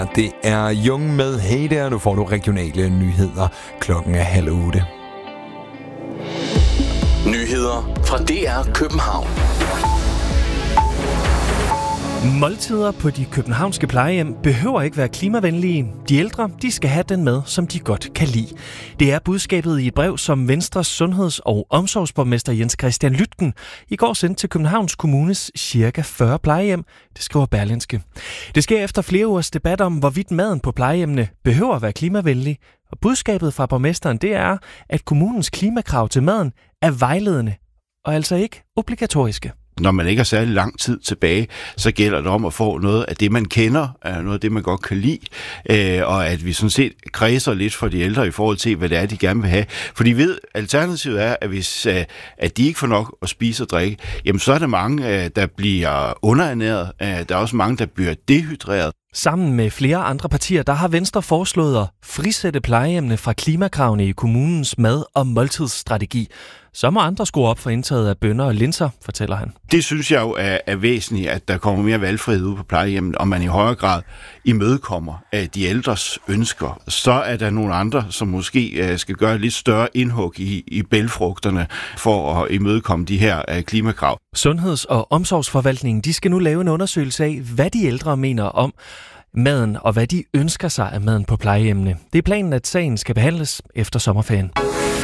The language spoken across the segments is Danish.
Det er Jung med Hey der. Nu får du regionale nyheder. Klokken er 7:30. Nyheder fra DR København. Måltider på de københavnske plejehjem behøver ikke være klimavenlige. De ældre, de skal have den mad, som de godt kan lide. Det er budskabet i et brev, som Venstres sundheds- og omsorgsborgmester Jens Christian Lytken i går sendte til Københavns Kommunes cirka 40 plejehjem, det skriver Berlingske. Det sker efter flere ugers debat om, hvorvidt maden på plejehjemmene behøver at være klimavenlig. Og budskabet fra borgmesteren, det er, at kommunens klimakrav til maden er vejledende og altså ikke obligatoriske. Når man ikke har særlig lang tid tilbage, så gælder det om at få noget af det, man kender, noget af det, man godt kan lide, og at vi sådan set kredser lidt for de ældre i forhold til, hvad det er, de gerne vil have. For de ved, alternativet er, at hvis at de ikke får nok at spise og drikke, jamen så er der mange, der bliver underernæret. Der er også mange, der bliver dehydreret. Sammen med flere andre partier, der har Venstre foreslået at frisætte plejehjemmene fra klimakravene i kommunens mad- og måltidsstrategi. Så må andre skrue op for indtaget af bønner og linser, fortæller han. Det synes jeg jo er væsentligt, at der kommer mere valgfrihed ud på plejehjemmet, og man i højere grad imødekommer de ældres ønsker. Så er der nogle andre, som måske skal gøre lidt større indhug i bælgfrugterne for at imødekomme de her klimakrav. Sundheds- og omsorgsforvaltningen, de skal nu lave en undersøgelse af, hvad de ældre mener om maden, og hvad de ønsker sig af maden på plejehjemmene. Det er planen, at sagen skal behandles efter sommerferien.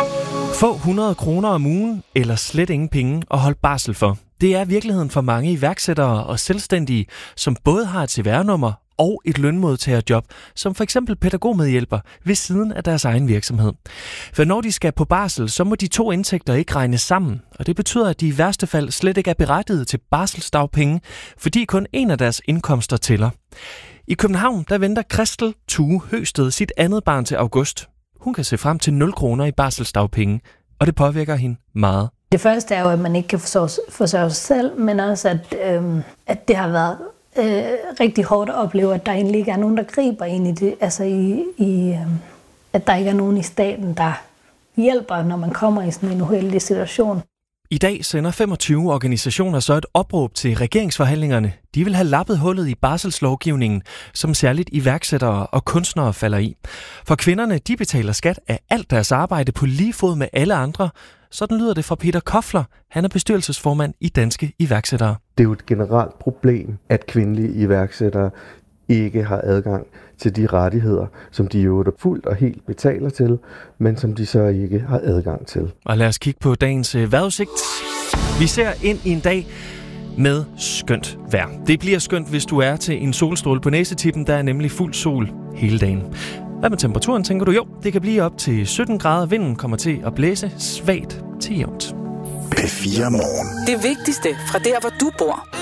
Få 100 kroner om ugen, eller slet ingen penge at holde barsel for. Det er virkeligheden for mange iværksættere og selvstændige, som både har et CVR-nummer og et lønmodtagerjob, som for eksempel pædagogmedhjælper ved siden af deres egen virksomhed. For når de skal på barsel, så må de to indtægter ikke regnes sammen, og det betyder, at de i værste fald slet ikke er berettiget til barselsdagpenge, fordi kun en af deres indkomster tæller. I København, der venter Christel Tue Høsted sit andet barn til august. Hun kan se frem til 0 kroner i barselsdagpenge, og det påvirker hende meget. Det første er jo, at man ikke kan forsørge sig selv, men også, at det har været rigtig hårdt at opleve, at der egentlig ikke er nogen, der griber ind i det. Altså at der ikke er nogen i staten, der hjælper, når man kommer i sådan en uheldig situation. I dag sender 25 organisationer så et opråb til regeringsforhandlingerne. De vil have lappet hullet i barselslovgivningen, som særligt iværksættere og kunstnere falder i. For kvinderne, de betaler skat af alt deres arbejde på lige fod med alle andre. Sådan lyder det fra Peter Kofler. Han er bestyrelsesformand i Danske Iværksættere. Det er jo et generelt problem, at kvindelige iværksættere ikke har adgang til de rettigheder, som de jo fuldt og helt betaler til, men som de så ikke har adgang til. Og lad os kigge på dagens vejrudsigt. Vi ser ind i en dag med skønt vejr. Det bliver skønt, hvis du er til en solstråle på næsetippen. Der er nemlig fuld sol hele dagen. Hvad med temperaturen, tænker du? Jo, det kan blive op til 17 grader. Vinden kommer til at blæse svagt til jævnt. P4 Morgen. Det vigtigste fra der, hvor du bor.